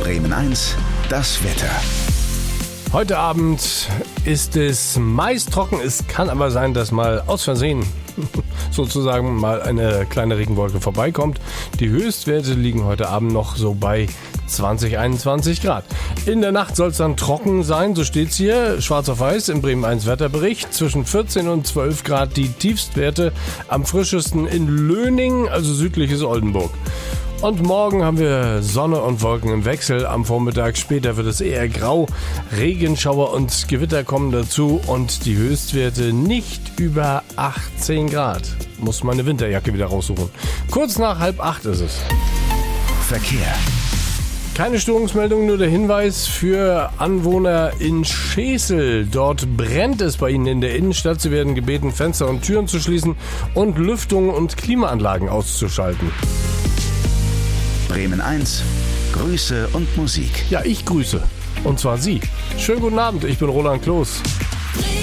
Bremen 1, das Wetter. Heute Abend ist es meist trocken. Es kann aber sein, dass mal aus Versehen sozusagen mal eine kleine Regenwolke vorbeikommt. Die Höchstwerte liegen heute Abend noch so bei 20, 21 Grad. In der Nacht soll es dann trocken sein, so steht es hier, schwarz auf weiß im Bremen 1 Wetterbericht. Zwischen 14 und 12 Grad die Tiefstwerte, am frischesten in Löning, also südliches Oldenburg. Und morgen haben wir Sonne und Wolken im Wechsel. Am Vormittag später wird es eher grau. Regenschauer und Gewitter kommen dazu und die Höchstwerte nicht über 18 Grad. Muss meine Winterjacke wieder raussuchen. Kurz nach 7:30 ist es. Verkehr. Keine Störungsmeldung, nur der Hinweis für Anwohner in Schesel. Dort brennt es bei Ihnen in der Innenstadt. Sie werden gebeten, Fenster und Türen zu schließen und Lüftung und Klimaanlagen auszuschalten. Bremen 1, Grüße und Musik. Ja, ich grüße. Und zwar Sie. Schönen guten Abend, ich bin Roland Kloß.